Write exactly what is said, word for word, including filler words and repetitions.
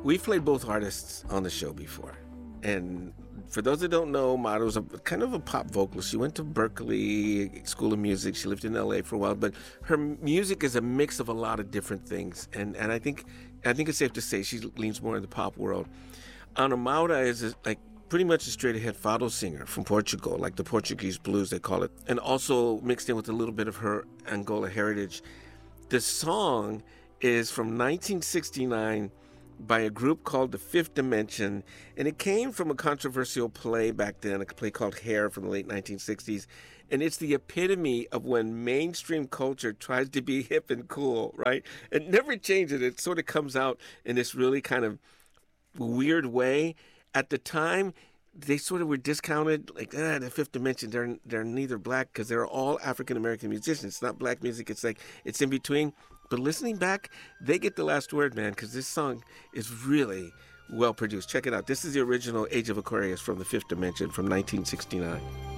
We've played both artists on the show before. And for those that don't know, Maro's a kind of a pop vocalist. She went to Berklee School of Music. She lived in L A for a while, but her music is a mix of a lot of different things. And and I think I think it's safe to say she leans more in the pop world. Ana Maura is a, like pretty much a straight ahead fado singer from Portugal, like the Portuguese blues they call it, and also mixed in with a little bit of her Angola heritage. The song is from nineteen sixty-nine by a group called The Fifth Dimension, and it came from a controversial play back then, a play called Hair from the late nineteen sixties, and it's the epitome of when mainstream culture tries to be hip and cool, right? It never changes. It sort of comes out in this really kind of weird way. At the time, they sort of were discounted, like, ah, The Fifth Dimension, they're, they're neither black, because they're all African-American musicians. It's not black music. It's like, it's in between. But listening back, they get the last word, man, because this song is really well produced. Check it out. This is the original Age of Aquarius from The Fifth Dimension from nineteen sixty-nine.